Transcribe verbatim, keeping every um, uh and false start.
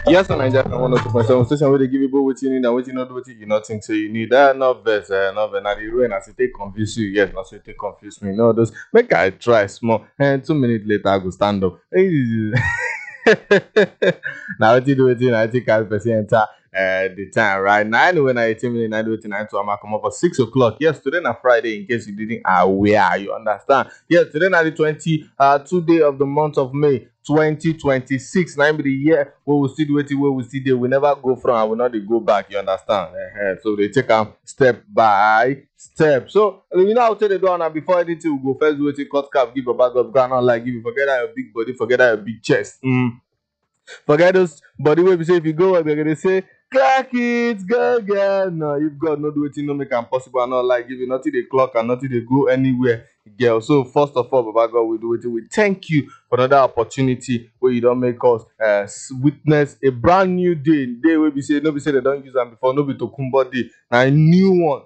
Yes, on Nigeria one oh two point seven station where they give you both what you need and what you not what you not think so you need that not verse uh, not verse. Now the ruin as it take confuse you. Yes, not say take confuse me. No, those make I try small and two minutes later I go stand up. Now what you do it I think as person enter uh, the time right now. Anyway, now eighteen minutes nine do it nine to I'm come up for six o'clock. Yes, today na Friday in case you didn't aware. You understand? Yes, today na the twenty uh two day of the month of May. twenty twenty-six now be the year where we still do it where we still there we never go from and we not dey go back, you understand. Uh-huh. So they take am step by step. So you know how to they do now before anything we go first do it cut cap give baba God because I not like give you forget that your big body forget that your big chest. Mm. Forget those body wey be say if you go they're gonna say clock it go girl. No, if God no do it no make am possible and not like give you nothing they clock and nothing they go anywhere girl. So first of all baba God we do it we thank you for another opportunity where you don't make us uh, witness a brand new day day wey be say no be say they don't use am before no be tokumbo day na a new one